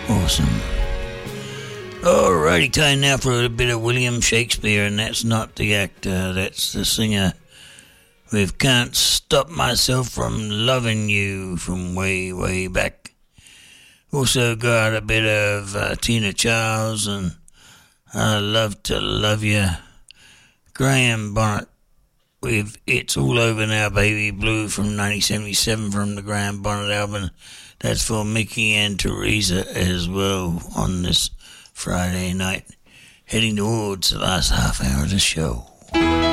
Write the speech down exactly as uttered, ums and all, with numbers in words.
Awesome. Alrighty, time now for a bit of William Shakespeare, and that's not the actor, that's the singer with Can't Stop Myself From Loving You from way, way back. Also got a bit of uh, Tina Charles and I Love to Love You. Graham Bonnet with It's All Over Now Baby Blue from nineteen seventy-seven from the Graham Bonnet album. That's for Mickey and Teresa as well on this Friday night. Heading towards the last half hour of the show.